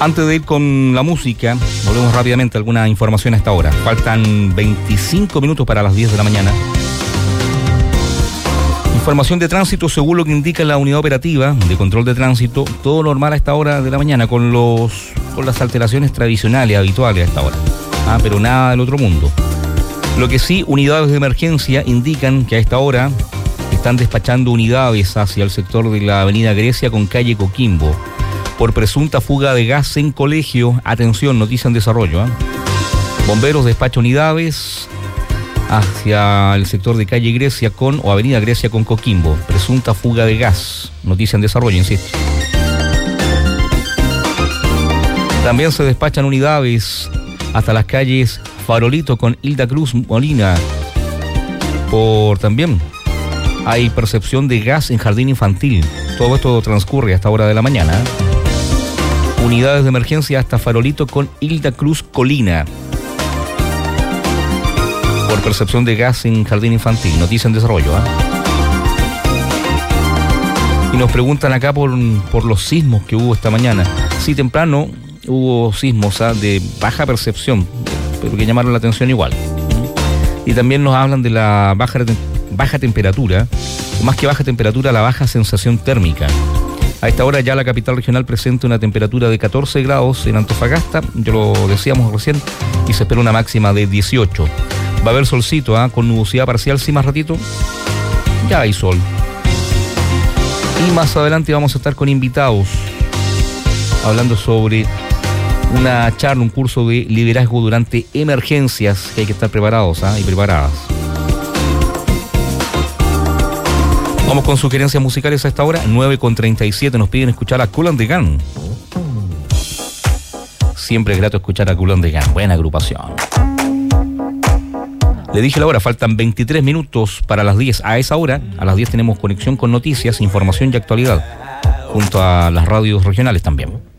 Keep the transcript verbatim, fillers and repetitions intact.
Antes de ir con la música, volvemos rápidamente a alguna información a esta hora. Faltan veinticinco minutos para las diez de la mañana. Información de tránsito, según lo que indica la unidad operativa de control de tránsito, todo normal a esta hora de la mañana con los con las alteraciones tradicionales, habituales a esta hora. Ah, pero nada del otro mundo. Lo que sí, unidades de emergencia indican que a esta hora están despachando unidades hacia el sector de la avenida Grecia con calle Coquimbo por presunta fuga de gas en colegio. Atención, noticia en desarrollo. ¿eh? Bomberos despachan unidades hacia el sector de calle Grecia con o avenida Grecia con Coquimbo. Presunta fuga de gas. Noticia en desarrollo, insisto. También se despachan unidades hasta las calles Farolito con Hilda Cruz Molina. Por también hay percepción de gas en jardín infantil. Todo esto transcurre a esta hora de la mañana. Unidades de emergencia hasta Farolito con Hilda Cruz Colina. Por percepción de gas en jardín infantil. Noticia en desarrollo. ¿eh? Y nos preguntan acá por, por los sismos que hubo esta mañana. Sí, temprano hubo sismos ¿eh? de baja percepción, pero que llamaron la atención igual. Y también nos hablan de la baja, baja temperatura, o más que baja temperatura, la baja sensación térmica. A esta hora ya la capital regional presenta una temperatura de catorce grados en Antofagasta, ya lo decíamos recién, y se espera una máxima de dieciocho. Va a haber solcito, ¿eh? con nubosidad parcial, sí, más ratito, ya hay sol. Y más adelante vamos a estar con invitados, hablando sobre una charla, un curso de liderazgo durante emergencias, que hay que estar preparados ¿eh? y preparadas. Vamos con sugerencias musicales a esta hora, nueve con treinta y siete, nos piden escuchar a Kool and the Gang. Siempre es grato escuchar a Kool and the Gang, buena agrupación. Le dije la hora, faltan veintitrés minutos para las diez. A esa hora, a las diez tenemos conexión con noticias, información y actualidad, junto a las radios regionales también.